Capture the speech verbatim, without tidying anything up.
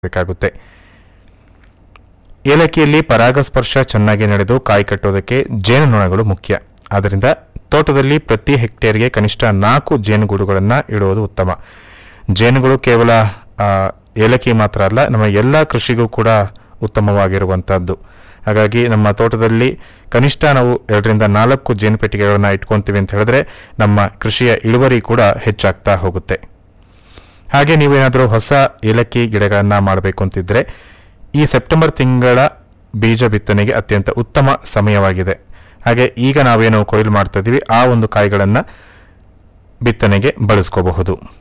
ಬೇಕಾಗುತ್ತೆ. ಏಲಕ್ಕಿಯಲ್ಲಿ ಪರಾಗಸ್ಪರ್ಶ ಚೆನ್ನಾಗಿ ನಡೆದು ಕಾಯಿ ಕಟ್ಟೋದಕ್ಕೆ ಜೇನುನೊಣಗಳು ಮುಖ್ಯ. ಆದ್ದರಿಂದ ತೋಟದಲ್ಲಿ ಪ್ರತಿ ಹೆಕ್ಟೇರ್ಗೆ ಕನಿಷ್ಠ ನಾಲ್ಕು ಜೇನುಗೂಡುಗಳನ್ನು ಇಡುವುದು ಉತ್ತಮ. ಜೇನುಗಳು ಕೇವಲ ಏಲಕ್ಕಿ ಮಾತ್ರ ಅಲ್ಲ, ನಮ್ಮ ಎಲ್ಲ ಕೃಷಿಗೂ ಕೂಡ ಉತ್ತಮವಾಗಿರುವಂತಹದ್ದು. ಹಾಗಾಗಿ ನಮ್ಮ ತೋಟದಲ್ಲಿ ಕನಿಷ್ಠ ನಾವು ಎರಡರಿಂದ ನಾಲ್ಕು ಜೇನು ಪೆಟ್ಟಿಗೆಗಳನ್ನ ಇಟ್ಕೊಂತೀವಿ ಅಂತ ಹೇಳಿದ್ರೆ ನಮ್ಮ ಕೃಷಿಯ ಇಳುವರಿ ಕೂಡ ಹೆಚ್ಚಾಗ್ತಾ ಹೋಗುತ್ತೆ. ಹಾಗೆ ನೀವೇನಾದರೂ ಹೊಸ ಏಲಕ್ಕಿ ಗಿಡಗಳನ್ನ ಮಾಡಬೇಕು ಅಂತಿದ್ರೆ ಈ ಸೆಪ್ಟೆಂಬರ್ ತಿಂಗಳ ಬೀಜ ಬಿತ್ತನೆಗೆ ಅತ್ಯಂತ ಉತ್ತಮ ಸಮಯವಾಗಿದೆ. ಹಾಗೆ ಈಗ ನಾವೇನು ಕೊಯ್ಲು ಮಾಡ್ತಾ ಇದೀವಿ ಆ ಒಂದು ಕಾಯಿಗಳನ್ನ ಬಿತ್ತನೆಗೆ ಬಳಸ್ಕೋಬಹುದು.